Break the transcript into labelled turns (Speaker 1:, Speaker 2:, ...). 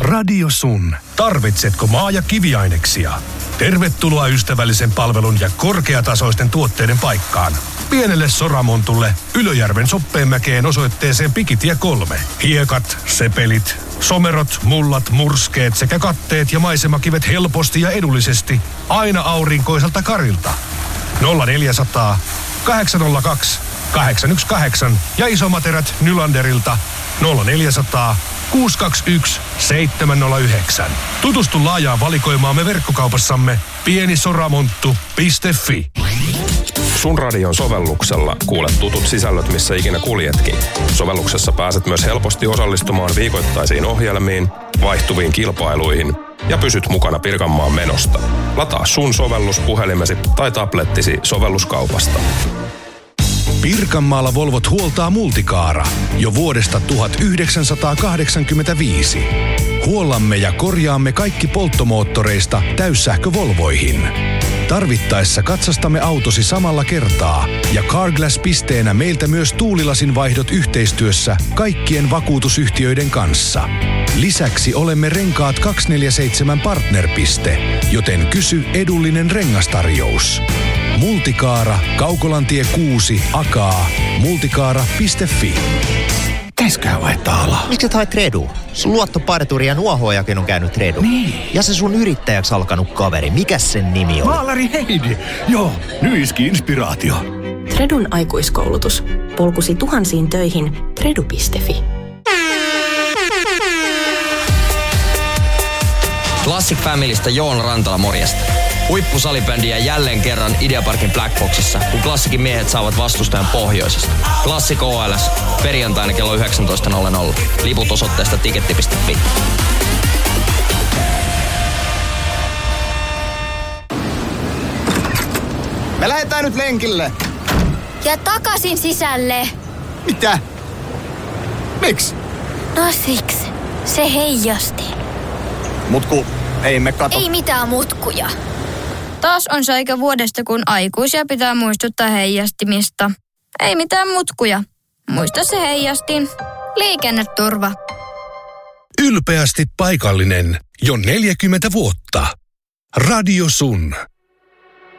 Speaker 1: Radio Sun. Tarvitsetko maa- ja kiviaineksia? Tervetuloa ystävällisen palvelun ja korkeatasoisten tuotteiden paikkaan. Pienelle Soramontulle Ylöjärven Soppeenmäkeen osoitteeseen Pikitie 3. Hiekat, sepelit, somerot, mullat, murskeet sekä katteet ja maisemakivet helposti ja edullisesti aina aurinkoiselta Karilta. 0400 802 818 ja isomaterät Nylanderilta 0400 621 709. Tutustu laajaan valikoimaamme verkkokaupassamme pienisoramonttu.fi.
Speaker 2: Sun Radion sovelluksella kuulet tutut sisällöt missä ikinä kuljetkin. Sovelluksessa pääset myös helposti osallistumaan viikoittaisiin ohjelmiin, vaihtuviin kilpailuihin ja pysyt mukana Pirkanmaan menosta. Lataa Sun sovellus puhelimesi tai tablettisi sovelluskaupasta.
Speaker 1: Pirkanmaalla Volvot huoltaa Multicaara jo vuodesta 1985. Huollamme ja korjaamme kaikki polttomoottoreista täyssähkövolvoihin. Tarvittaessa katsastamme autosi samalla kertaa ja Carglass-pisteenä meiltä myös tuulilasin vaihdot yhteistyössä kaikkien vakuutusyhtiöiden kanssa. Lisäksi olemme Renkaat 247 partnerpiste, joten kysy edullinen rengastarjous. Multicaara, Kaukolantie 6, Akaa, multicaara.fi.
Speaker 3: Pitäisköhän vaihtaa alaa?
Speaker 4: Miksi et haet Redu? Sun luottoparturi ja nuohoojakin on käynyt Redu.
Speaker 3: Niin.
Speaker 4: Ja se sun yrittäjäksi alkanut kaveri, mikäs sen nimi on?
Speaker 3: Maalari Heidi. Joo, nyiski inspiraatio.
Speaker 5: Tredun aikuiskoulutus. Polkusi tuhansiin töihin. Tredu.fi.
Speaker 6: Classic Familystä Joona Rantala morjesta. Huippusalibändiä jälleen kerran Ideaparkin Blackboxissa, kun Classicin miehet saavat vastustajan pohjoisesta. Classic OLS, perjantaina kello 19.00. Liput osoitteesta tiketti.fi.
Speaker 7: Me lähdetään nyt lenkille.
Speaker 8: Ja takaisin sisälle.
Speaker 7: Mitä? Miksi?
Speaker 8: No siksi. Se heijasti.
Speaker 7: Mutku, ei me kato.
Speaker 8: Ei mitään mutkuja. Taas on se aika vuodesta, kun aikuisia pitää muistuttaa heijastimista. Ei mitään mutkuja. Muista se heijastin. Liikenneturva.
Speaker 1: Ylpeästi paikallinen jo 40 vuotta. Radio Sun.